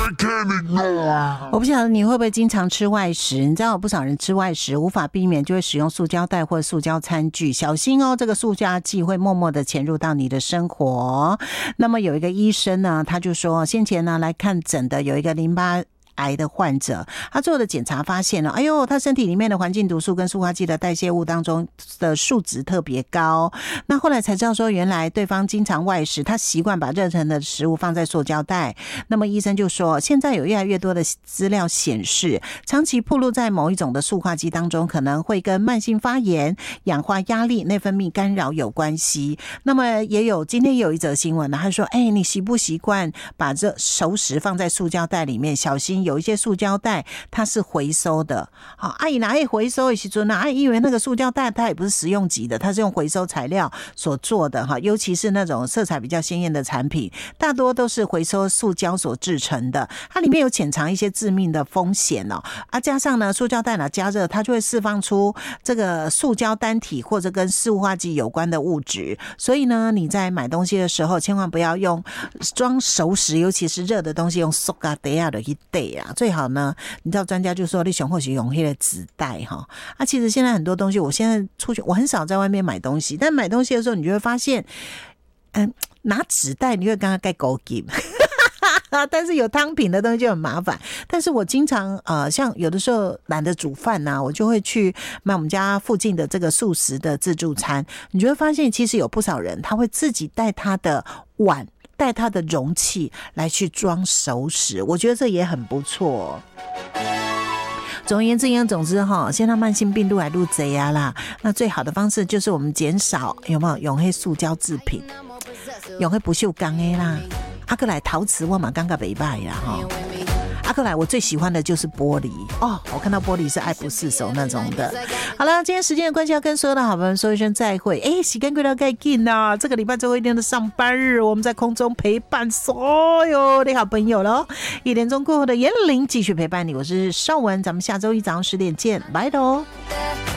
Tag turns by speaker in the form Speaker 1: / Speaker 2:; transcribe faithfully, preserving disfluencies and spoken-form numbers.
Speaker 1: 我不晓得你会不会经常吃外食，你知道有不少人吃外食无法避免就会使用塑胶袋或塑胶餐具，小心哦，这个塑胶剂会默默的潜入到你的生活。那么有一个医生呢，他就说先前呢来看诊的有一个淋巴癌的患者，他做的检查发现了，哎呦，他身体里面的环境毒素跟塑化剂的代谢物当中的数值特别高。那后来才知道说，原来对方经常外食，他习惯把热腾的食物放在塑胶袋。那么医生就说，现在有越来越多的资料显示，长期暴露在某一种的塑化剂当中，可能会跟慢性发炎、氧化压力、内分泌干扰有关系。那么也有今天有一则新闻呢，他说，哎，你习不习惯把这熟食放在塑胶袋里面？小心有一些塑胶袋它是回收的，好，阿姨哪里回收的时候呢？阿姨以为那个塑胶袋它也不是食用级的，它是用回收材料所做的哈，尤其是那种色彩比较鲜艳的产品，大多都是回收塑胶所制成的，它里面有潜藏一些致命的风险哦。啊，加上呢，塑胶袋呢加热，它就会释放出这个塑胶单体或者跟塑化剂有关的物质，所以呢，你在买东西的时候，千万不要用装熟食，尤其是热的东西，用塑胶袋的去袋。最好呢，你知道专家就说你想或许用那个纸袋哈啊，其实现在很多东西，我现在出去我很少在外面买东西，但买东西的时候，你就会发现，嗯，拿纸袋你会刚刚盖勾金。但是有汤品的东西就很麻烦，但是我经常呃，像有的时候懒得煮饭啊，我就会去买我们家附近的这个素食的自助餐，你就会发现其实有不少人他会自己带他的碗带他的容器来去装熟食，我觉得这也很不错。总而言之言总之哈，现在慢性病都来入贼啊啦，那最好的方式就是我们减少有没有用黑塑胶制品，用黑不锈钢的啦，啊个来陶瓷我嘛感觉不错啦哈。阿克莱我最喜欢的就是玻璃哦，我看到玻璃是爱不释手那种的。好了，今天时间的关系要跟所有的好朋友们说一声再会。哎，时间过得太紧啦，这个礼拜最后一天的上班日，我们在空中陪伴所有的好朋友咯。一点钟过后的严玲继续陪伴你，我是邵文，咱们下周一早上十点见，拜喽。